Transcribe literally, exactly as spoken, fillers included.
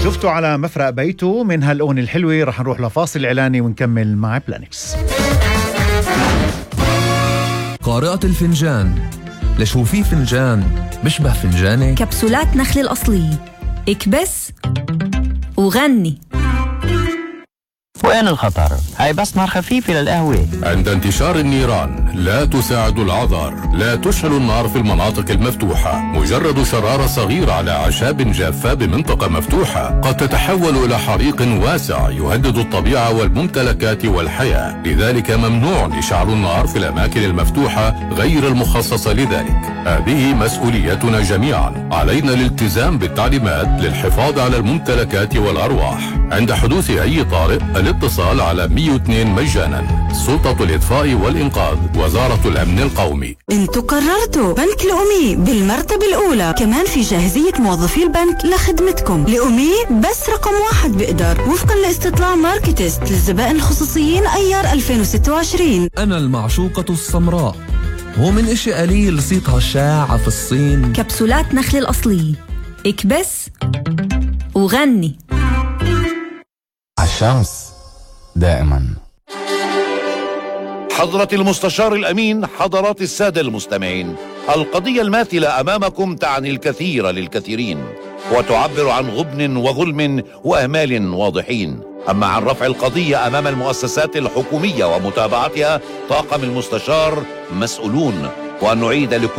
شفته على مفرق بيته من هالأغنية الحلوة. رح نروح لفاصل إعلاني ونكمل مع بلانكس. قارئة الفنجان، ليش هو في فنجان بشبه فنجاني؟ كبسولات نخل الأصلية، اكبس وغني. وين الخطر؟ هاي بس نار خفيفة للقهوة. عند انتشار النيران لا تساعد العذر. لا تشعل النار في المناطق المفتوحة. مجرد شرارة صغيرة على أعشاب جافة بمنطقة مفتوحة قد تتحول إلى حريق واسع يهدد الطبيعة والممتلكات والحياة. لذلك ممنوع إشعال النار في الأماكن المفتوحة غير المخصصة لذلك. هذه مسؤوليتنا جميعا. علينا الالتزام بالتعليمات للحفاظ على الممتلكات والأرواح. عند حدوث أي طارئ الاتصال على مية واثنين مجانا. سلطة الإطفاء والإنقاذ، وزارة الأمن القومي. انتوا قررتوا بنك الأمي بالمرتبة الأولى. كمان في جاهزية موظفي البنك لخدمتكم. الأمي بس رقم واحد بقدر وفقا لاستطلاع ماركتست للزبائن الخصوصيين أيار ألفين وستة وعشرين. أنا المعشوقة السمراء، هو من إشي قليل صيتها شاعة في الصين. كبسولات نخل الأصلية، اكبس وغني. الشمس دائما. حضرة المستشار الأمين، حضرات السادة المستمعين، القضية الماثلة أمامكم تعني الكثير للكثيرين وتعبر عن غبن وظلم وأهمال واضحين. أما عن رفع القضية أمام المؤسسات الحكومية ومتابعتها، طاقم المستشار مسؤولون، وأن نعيد لكل